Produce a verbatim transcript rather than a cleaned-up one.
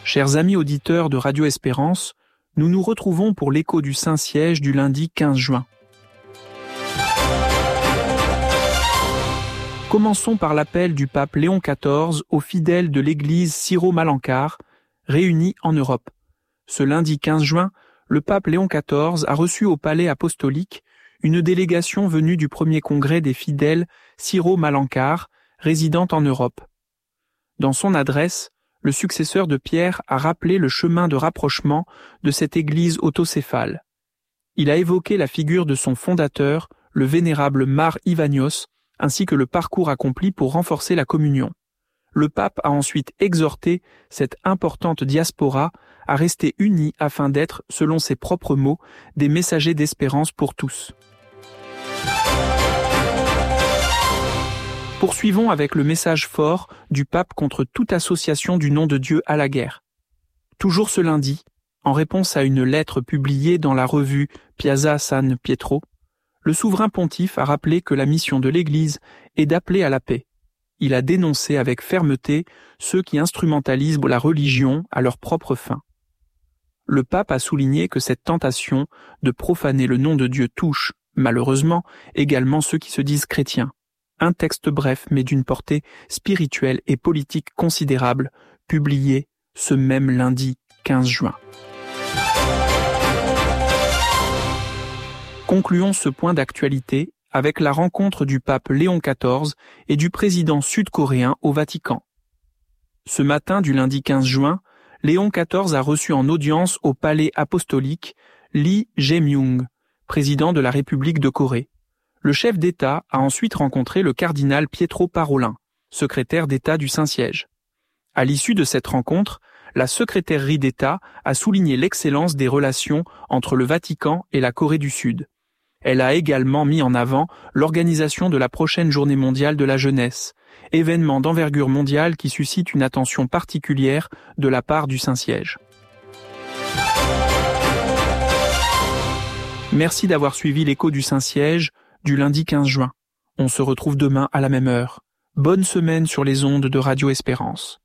Chers amis auditeurs de Radio Espérance, nous nous retrouvons pour l'écho du Saint-Siège du lundi quinze juin. Commençons par l'appel du pape Léon quatorze aux fidèles de l'église syro-malankare, réunis en Europe. Ce lundi quinze juin, le pape Léon quatorze a reçu au palais apostolique une délégation venue du premier congrès des fidèles syro-malankare résidant en Europe. Dans son adresse, le successeur de Pierre a rappelé le chemin de rapprochement de cette église autocéphale. Il a évoqué la figure de son fondateur, le vénérable Mar Ivanios, ainsi que le parcours accompli pour renforcer la communion. Le pape a ensuite exhorté cette importante diaspora à rester unie afin d'être, selon ses propres mots, des messagers d'espérance pour tous. Poursuivons avec le message fort du pape contre toute association du nom de Dieu à la guerre. Toujours ce lundi, en réponse à une lettre publiée dans la revue Piazza San Pietro, le souverain pontife a rappelé que la mission de l'Église est d'appeler à la paix. Il a dénoncé avec fermeté ceux qui instrumentalisent la religion à leur propre fin. Le pape a souligné que cette tentation de profaner le nom de Dieu touche, malheureusement, également ceux qui se disent chrétiens. Un texte bref mais d'une portée spirituelle et politique considérable, publié ce même lundi quinze juin. Concluons ce point d'actualité avec la rencontre du pape Léon quatorze et du président sud-coréen au Vatican. Ce matin du lundi quinze juin, Léon quatorze a reçu en audience au palais apostolique Lee Jae-myung, président de la République de Corée. Le chef d'État a ensuite rencontré le cardinal Pietro Parolin, secrétaire d'État du Saint-Siège. À l'issue de cette rencontre, la secrétairerie d'État a souligné l'excellence des relations entre le Vatican et la Corée du Sud. Elle a également mis en avant l'organisation de la prochaine Journée mondiale de la jeunesse, événement d'envergure mondiale qui suscite une attention particulière de la part du Saint-Siège. Merci d'avoir suivi l'écho du Saint-Siège du lundi quinze juin. On se retrouve demain à la même heure. Bonne semaine sur les ondes de Radio Espérance.